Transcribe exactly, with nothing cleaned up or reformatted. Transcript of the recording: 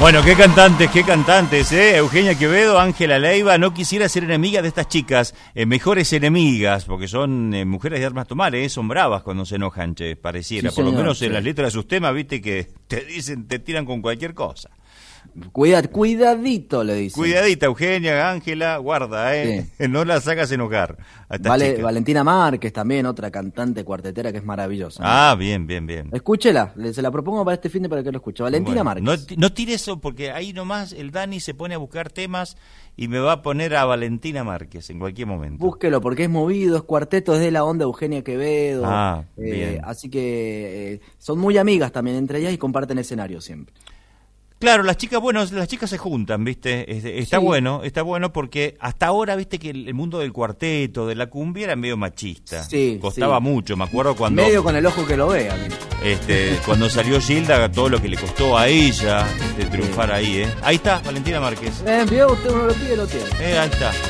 Bueno, qué cantantes, qué cantantes, ¿eh? Eugenia Quevedo, Ángela Leiva. No quisiera ser enemiga de estas chicas, eh, mejores enemigas, porque son eh, mujeres de armas tomar, ¿eh? Son bravas cuando se enojan, che, pareciera. Sí, Por lo señor, menos sí. en las letras de sus temas, viste que te dicen, te tiran con cualquier cosa. Cuida, cuidadito, le dicen. Cuidadita, Eugenia, Ángela, guarda, ¿eh? Sí. No la sacas enojar a estas Vale, chicas. Valentina Márquez también, otra cantante cuartetera que es maravillosa, ¿no? Ah, bien, bien, bien. Escúchela, le- se la propongo para este fin de para que lo escuche. Valentina Bueno, Márquez. no, ti- no tire eso porque ahí nomás el Dani se pone a buscar temas y me va a poner a Valentina Márquez en cualquier momento. Búsquelo porque es movido, es cuarteto, es de la onda Eugenia Quevedo. Ah, eh, bien. Así que eh, son muy amigas también entre ellas y comparten escenario siempre. Claro, las chicas, bueno, las chicas se juntan, ¿viste? Este, Está Sí. bueno, está bueno porque hasta ahora, ¿viste? Que el el mundo del cuarteto, de la cumbia era medio machista. Sí, Costaba sí. mucho, me acuerdo cuando Medio con el ojo que lo vea. mira. este, cuando salió Gilda, todo lo que le costó a ella este, triunfar ahí, ¿eh? Ahí está, Valentina Márquez. Eh, vio, usted uno lo pide, lo tiene. Eh, ahí está.